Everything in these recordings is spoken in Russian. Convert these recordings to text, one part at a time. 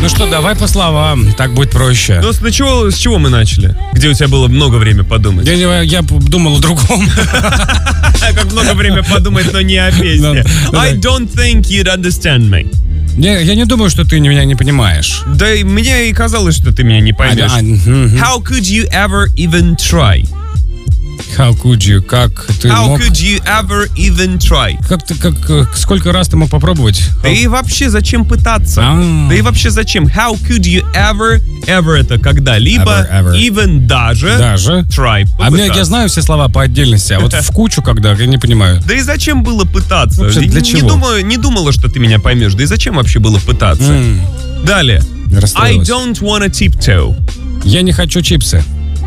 Ну что, давай по словам, так будет проще. Ну, с чего мы начали? Где у тебя было много времени подумать? Я думал о другом. Как много времени подумать, но не о песне. I don't think you'd understand me. Я не думаю, что ты меня не понимаешь. Да и мне и казалось, что ты меня не поймешь. How could you ever even try? How could you? Как ты мог? How could you ever even try? Сколько раз ты мог попробовать? Да и вообще зачем пытаться? Да и вообще зачем? How could you ever это когда-либо, even даже try, попытаться. Я знаю все слова по отдельности, а вот в кучу когда, я не понимаю. Да и зачем было пытаться? Вообще, для чего? Не думала, что ты меня поймешь. Да и зачем вообще было пытаться? Далее. I don't wanna tiptoe. Я не хочу чипсы.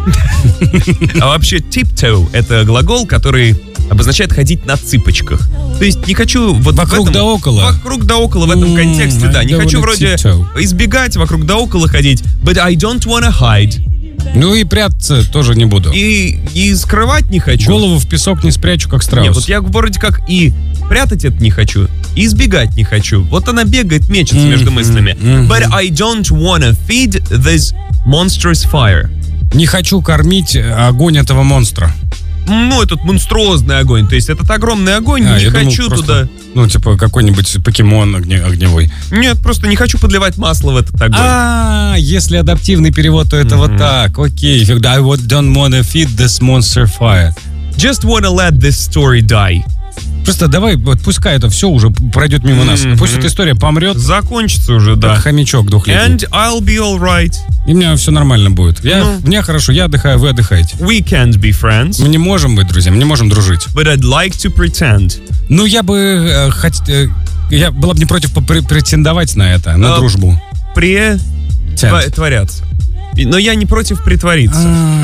А вообще tiptoe — это глагол, который обозначает ходить на цыпочках. То есть не хочу вот вокруг да около. Вокруг да около в этом контексте, да. Не хочу вроде избегать, вокруг да около ходить. But I don't wanna hide. Ну и прятаться тоже не буду. И скрывать не хочу. Голову в песок не спрячу, как страус. Нет, вот я вроде как и прятать это не хочу, и избегать не хочу. Вот она бегает, мечется между мыслями. But I don't wanna feed this monstrous fire. Не хочу кормить огонь этого монстра. Ну, этот монструозный огонь. То есть этот огромный огонь, не хочу туда... Ну, типа какой-нибудь покемон огневой. Нет, просто не хочу подливать масло в этот огонь. Если адаптивный перевод, то это вот так. Окей. I don't wanna feed this monster fire. Just wanna let this story die. Просто давай, вот пускай это все уже пройдет мимо нас. Пусть эта история помрет. Закончится уже, да. Как хомячок двухлетний. And I'll be all right. И у меня все нормально будет. Мне хорошо, я отдыхаю, вы отдыхаете. We can't be friends. Мы не можем быть друзьями, мы не можем дружить. But I'd like to pretend. Ну, я была бы не против претендовать на это, на дружбу. Притворяться. Но я не против притвориться.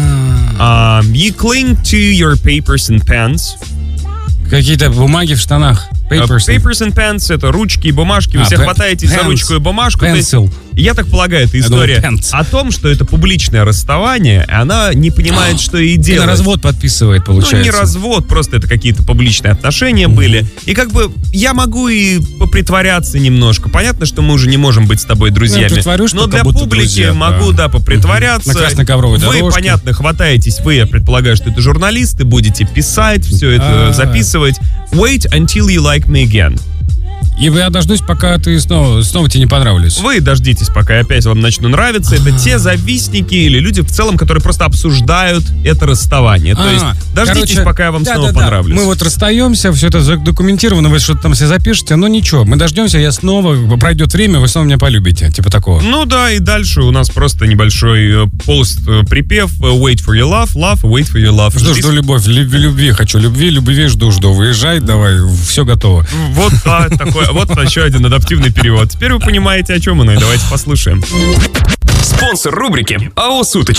You cling to your papers and pens. Какие-то бумаги в штанах. Papers and pens — это ручки и бумажки. Вы все хватаетесь за ручку и бумажку. Pencil. Я так полагаю, это история о том, что это публичное расставание, и она не понимает, что ей делать. И на развод подписывает, получается. Ну, не развод, просто это какие-то публичные отношения были. И как бы я могу и попритворяться немножко. Понятно, что мы уже не можем быть с тобой друзьями. Но для публики друзья, могу, попритворяться. На красной ковровой дорожке. Вы, понятно, хватаетесь, я предполагаю, что это журналисты, будете писать, все это записывать. Wait until you like me again. И я дождусь, пока ты снова тебе не понравлюсь. Вы дождитесь, пока я опять вам начну нравиться. Это те завистники или люди в целом, которые просто обсуждают это расставание. То есть дождитесь, пока я вам снова понравлюсь. Мы вот расстаемся, все это задокументировано, вы что-то там все запишете, но ничего, мы дождемся, я снова, пройдет время, вы снова меня полюбите, типа такого. Ну да, и дальше у нас просто небольшой пост-припев. Wait for your love, wait for your love. Жду любовь, любви хочу, любви жду. Выезжай, давай, все готово. Вот такой. Вот еще один адаптивный перевод. Теперь вы понимаете, о чем оно, и давайте послушаем. Спонсор рубрики АО «Суточки».